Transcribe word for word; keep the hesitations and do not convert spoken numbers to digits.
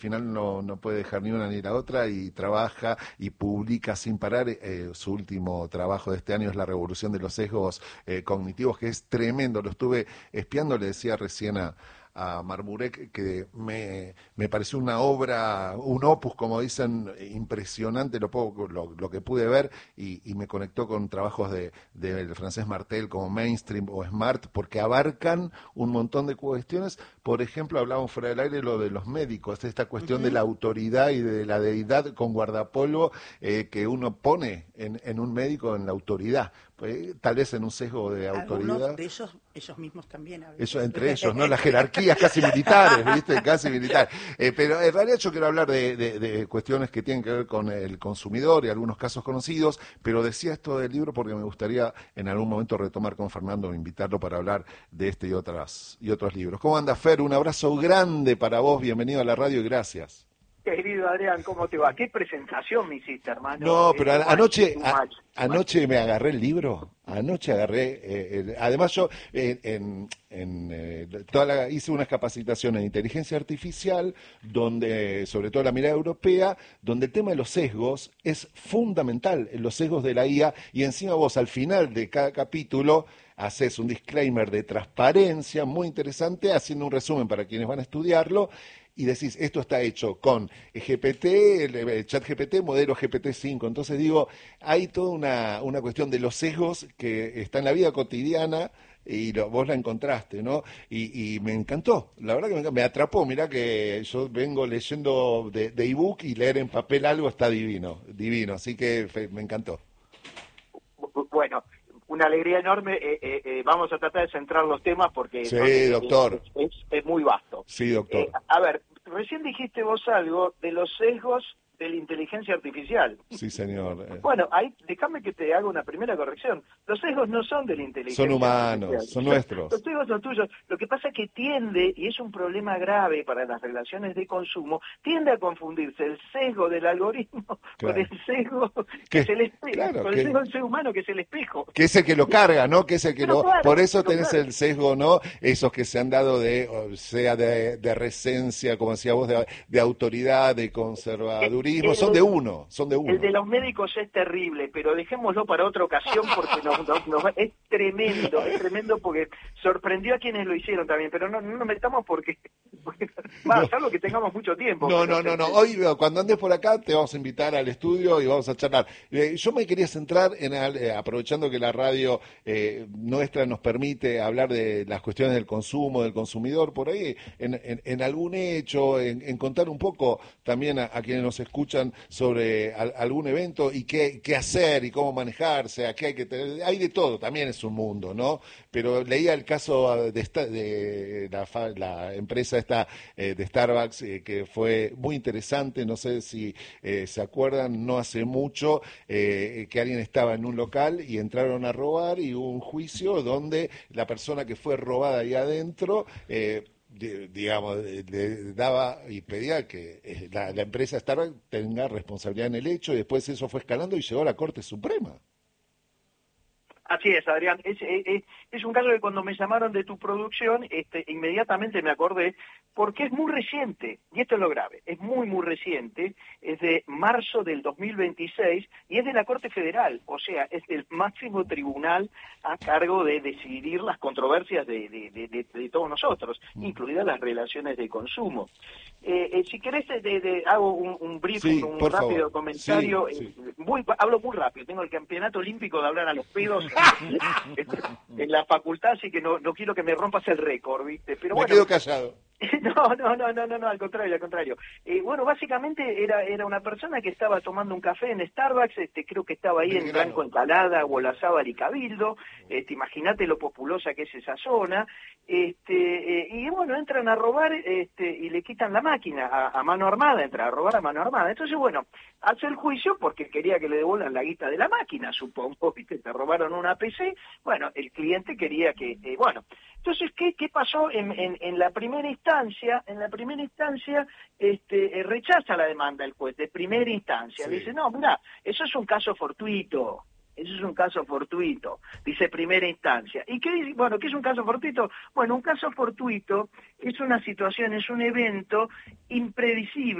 final no, no puede dejar ni una ni la otra y trabaja y publica sin parar. Eh, su último trabajo de este año es La revolución de los sesgos eh, cognitivos, que es tremendo. Lo estuve espiando, le decía recién a, a Marmurek que me, me pareció una obra, un opus, como dicen, impresionante lo poco, lo, lo que pude ver, y, y me conectó con trabajos de, de, del francés Martel como Mainstream o Smart, porque abarcan un montón de cuestiones. Por ejemplo, hablábamos fuera del aire lo de los médicos, esta cuestión uh-huh. de la autoridad y de la deidad con guardapolvo eh, que uno pone en, en un médico, en la autoridad. Eh, tal vez en un sesgo de autoridad. Algunos de ellos, ellos mismos también. A veces. Eso entre ellos, ¿no? Las jerarquías casi militares, ¿viste? Casi militar. Eh, pero en realidad yo quiero hablar de, de, de cuestiones que tienen que ver con el consumidor y algunos casos conocidos, pero decía esto del libro porque me gustaría en algún momento retomar con Fernando, invitarlo para hablar de este y otras y otros libros. ¿Cómo anda, Fer? Un abrazo grande para vos, bienvenido a la radio y gracias. Querido Adrián, ¿cómo te va? ¿Qué presentación me hiciste, hermano? No, pero eh, anoche much, a, much, anoche much. me agarré el libro, anoche agarré, eh, eh, además yo eh, en, en eh, toda la, hice unas capacitaciones en inteligencia artificial, donde sobre todo la mirada europea, donde el tema de los sesgos es fundamental, los sesgos de la I A, y encima vos al final de cada capítulo haces un disclaimer de transparencia muy interesante, haciendo un resumen para quienes van a estudiarlo, y decís, esto está hecho con G P T, el, el chat G P T, modelo G P T cinco. Entonces digo, hay toda una, una cuestión de los sesgos que está en la vida cotidiana y lo, vos la encontraste, ¿no? Y, y me encantó, la verdad que me, me atrapó. Mirá que yo vengo leyendo de, de ebook y leer en papel algo está divino, divino. Así que me encantó. Bueno, una alegría enorme. Eh, eh, eh, vamos a tratar de centrar los temas porque sí, son, eh, doctor. Es, es, es muy vasto. Sí, doctor. Eh, a ver, recién dijiste vos algo de los sesgos de la inteligencia artificial. Sí, señor. Bueno, ahí déjame que te haga una primera corrección. Los sesgos no son de la inteligencia Son humanos, artificial. son nuestros. Los sesgos son tuyos. Lo que pasa es que tiende, y es un problema grave para las relaciones de consumo, tiende a confundirse el sesgo del algoritmo claro. con el sesgo que es el espejo, claro, con el que, sesgo del ser humano que es el espejo. Que es el que lo carga, ¿no? Que es el que pero lo... Claro, por eso tenés claro. el sesgo, ¿no? Esos que se han dado de, o sea, de, de recencia, como decía vos, de, de autoridad, de conservadurismo, el, son de uno. Son de uno. El de los médicos es terrible, pero dejémoslo para otra ocasión porque nos, nos, nos, es tremendo, es tremendo porque sorprendió a quienes lo hicieron también, pero no, no nos metamos porque, porque va, no. salvo que tengamos mucho tiempo. No, no, no, no, hoy cuando andes por acá te vamos a invitar al estudio y vamos a charlar. Eh, yo me quería centrar, en eh, aprovechando que la radio eh, nuestra nos permite hablar de las cuestiones del consumo, del consumidor, por ahí, en, en, en algún hecho, en, en contar un poco también a, a quienes nos escuchan sobre a, algún evento y qué, qué hacer y cómo manejarse, a qué hay que tener, hay de todo, también es un mundo, ¿no? Pero leía el caso de, esta, de la, la empresa esta eh, de Starbucks, eh, que fue muy interesante, no sé si eh, se acuerdan, no hace mucho, eh, que alguien estaba en un local y entraron a robar y hubo un juicio donde la persona que fue robada ahí adentro... Eh, De, digamos, le daba y pedía que la, la empresa Starbucks tenga responsabilidad en el hecho, y después eso fue escalando y llegó a la Corte Suprema. Así es, Adrián. Es, es, es un caso que cuando me llamaron de tu producción, este, inmediatamente me acordé, porque es muy reciente, y esto es lo grave, es muy, muy reciente, es de marzo del dos mil veintiséis, y es de la Corte Federal, o sea, es del máximo tribunal a cargo de decidir las controversias de, de, de, de, de todos nosotros, mm. incluidas las relaciones de consumo. Eh, eh, si querés, de, de, hago un, un brief, sí, un rápido favor. comentario. Sí, sí. Eh, muy, hablo muy rápido, tengo el campeonato olímpico de hablar a los pedos en la facultad, así que no, no quiero que me rompas el récord, ¿viste? Pero me bueno, quedo callado. No, no, no, no, no, no, al contrario, al contrario. Eh, bueno, básicamente era era una persona que estaba tomando un café en Starbucks, este, creo que estaba ahí en Blanco Encalada, Olazábal y Cabildo, este, imagínate lo populosa que es esa zona, este, eh, y bueno, entran a robar este, y le quitan la máquina a, a mano armada, entran a robar a mano armada. Entonces, bueno, hace el juicio porque quería que le devuelvan la guita de la máquina, supongo, ¿viste? Te robaron una P C, bueno, el cliente quería que, eh, bueno, entonces, ¿qué, qué pasó en, en, en la primera instancia? En la primera instancia, este, eh, rechaza la demanda el juez, de primera instancia. Sí. Le dice, no, mira, eso es un caso fortuito. Eso es un caso fortuito, dice primera instancia. ¿Y qué dice? Bueno, ¿qué es un caso fortuito? Bueno, un caso fortuito es una situación, es un evento impredecible.